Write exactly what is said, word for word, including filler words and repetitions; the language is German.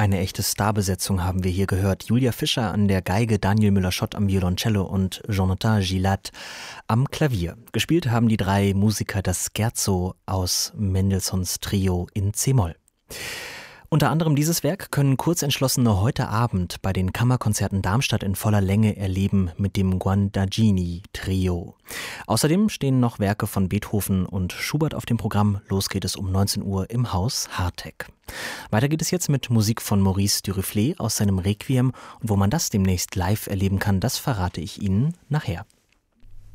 Eine echte Starbesetzung haben wir hier gehört. Julia Fischer an der Geige, Daniel Müller-Schott am Violoncello und Jonathan Gillat am Klavier. Gespielt haben die drei Musiker das Scherzo aus Mendelssohns Trio in C-Moll. Unter anderem dieses Werk können Kurzentschlossene heute Abend bei den Kammerkonzerten Darmstadt in voller Länge erleben mit dem Guandanjini-Trio. Außerdem stehen noch Werke von Beethoven und Schubert auf dem Programm. Los geht es um neunzehn Uhr im Haus Hartek. Weiter geht es jetzt mit Musik von Maurice Duruflé aus seinem Requiem. Und wo man das demnächst live erleben kann, das verrate ich Ihnen nachher.